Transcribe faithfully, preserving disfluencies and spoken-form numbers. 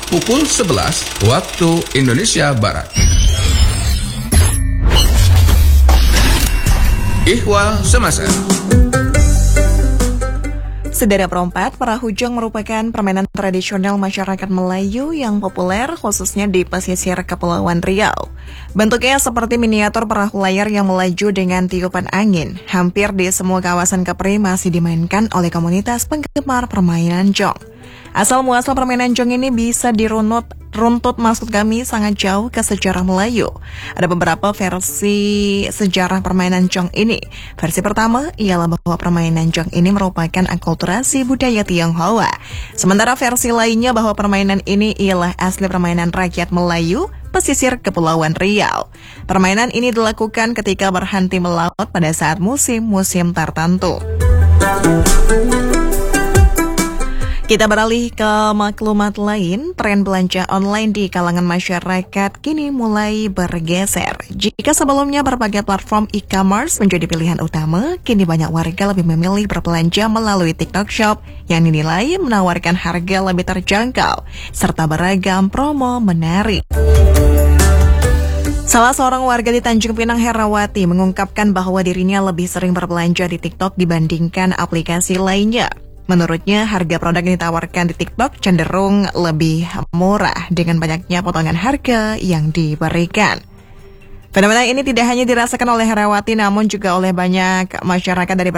pukul sebelas waktu Indonesia Barat. Ihwal Semasa. Sedara perompak, perahu jong merupakan permainan tradisional masyarakat Melayu yang populer khususnya di pesisir Kepulauan Riau. Bentuknya seperti miniatur perahu layar yang melaju dengan tiupan angin. Hampir di semua kawasan Kepri masih dimainkan oleh komunitas penggemar permainan jong. Asal muasal permainan jong ini bisa dirunut runtut maksud kami sangat jauh ke sejarah Melayu. Ada beberapa versi sejarah permainan jong ini. Versi pertama ialah bahwa permainan jong ini merupakan akulturasi budaya Tionghoa. Sementara versi lainnya bahwa permainan ini ialah asli permainan rakyat Melayu pesisir Kepulauan Riau. Permainan ini dilakukan ketika berhenti melaut pada saat musim-musim tertentu. Kita beralih ke maklumat lain, tren belanja online di kalangan masyarakat kini mulai bergeser. Jika sebelumnya berbagai platform e-commerce menjadi pilihan utama, kini banyak warga lebih memilih berbelanja melalui TikTok Shop yang dinilai menawarkan harga lebih terjangkau, serta beragam promo menarik. Salah seorang warga di Tanjung Pinang, Herawati, mengungkapkan bahwa dirinya lebih sering berbelanja di TikTok dibandingkan aplikasi lainnya. Menurutnya, harga produk yang ditawarkan di TikTok cenderung lebih murah dengan banyaknya potongan harga yang diberikan. Fenomena ini tidak hanya dirasakan oleh Herawati, namun juga oleh banyak masyarakat dari